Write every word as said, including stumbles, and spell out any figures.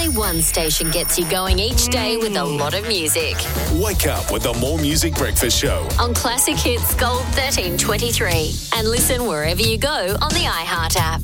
only one station gets you going each day with a lot of music. Wake up with the More Music Breakfast Show on Classic Hits Gold thirteen twenty-three and listen wherever you go on the iHeart app.